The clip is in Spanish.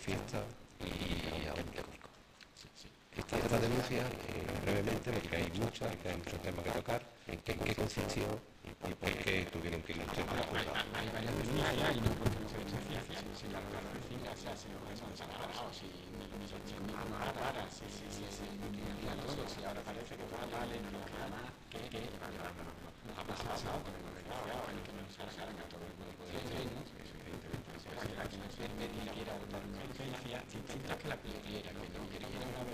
fiesta y a un técnico. Esta denuncia, brevemente, porque hay muchos temas que tocar, en qué consistió y por qué tuvieron que ir ustedes a la juzgado. Hay varias denuncias y no porque no se denuncia, si la policía se hace lo que se ha parado, si ni no para, si todo, si ahora parece que todo vale, que además que ha pasado con el delegado, en el que no se hagan a todo el mundo de ¿no? Evidentemente, si la que no se ni siquiera votar una licencia distinta que la pidiera, que no quería una